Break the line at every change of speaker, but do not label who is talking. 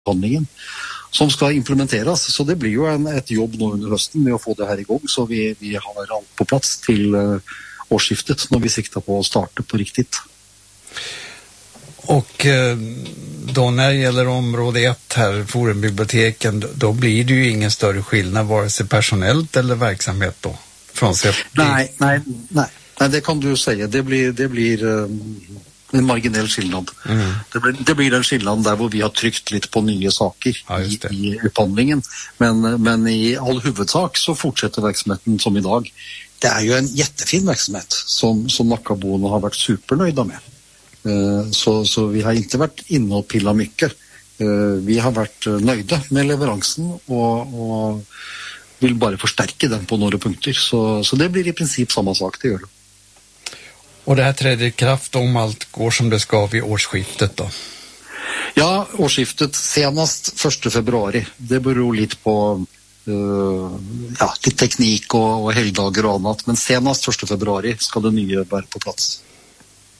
behandlingen som skal implementeres, så det blir jo et jobb nå under høsten med å få det her i gang, så vi har alt på plass til årsskiftet når vi sikter på å starte på riktigt.
Och då när det gäller område 1 här, Forumbiblioteken, då blir det ju ingen större skillnad vare sig personellt eller verksamhet då? Frånsett
Nej, det kan du säga. Det blir en marginell skillnad. Det blir den skillnaden där hvor vi har tryckt lite på nya saker i upphandlingen. Men i all huvudsak så fortsätter verksamheten som idag. Det är ju en jättefin verksamhet som Nackaboende har varit supernöjda med. Så vi har inte varit inne och pillat mycket. Vi har varit nöjda med leveransen och vill bara förstärka den på några punkter. Så det blir i princip samma sak, det gör det.
Och det här träder i kraft om allt går som det ska vid årsskiftet då?
Ja, årsskiftet senast 1 februari. Det beror lite på lite teknik och helgdagar och annat. Men senast 1 februari ska det nya vara på plats.